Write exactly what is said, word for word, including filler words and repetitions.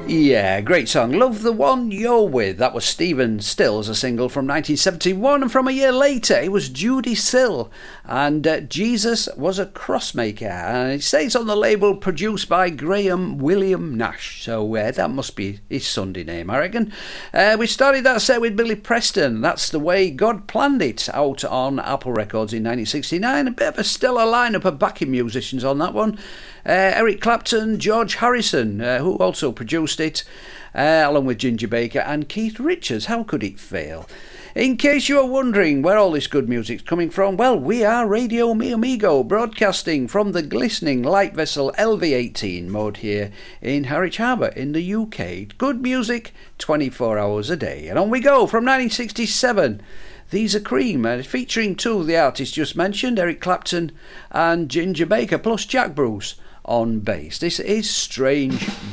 Yeah, great song. Love the One You're With. That was Stephen Stills, a single from nineteen seventy-one, and from a year later it was Judy Sill, and uh, Jesus Was a Crossmaker, and it says on the label produced by Graham William Nash, so uh, that must be his Sunday name, I reckon. Uh, we started that set with Billy Preston, That's the Way God Planned It, out on Apple Records in nineteen sixty-nine. A bit of a stellar lineup of backing musicians on that one. Uh, Eric Clapton, George Harrison, uh, who also produced it, uh, along with Ginger Baker and Keith Richards. How could it fail? In case you are wondering where all this good music's coming from, well, we are Radio Mi Amigo, broadcasting from the glistening light vessel L V eighteen moored here in Harwich Harbour in the U K. Good music, twenty-four hours a day. And on we go from nineteen sixty-seven. These are Cream, uh, featuring two of the artists just mentioned, Eric Clapton and Ginger Baker, plus Jack Bruce on bass. This is Strange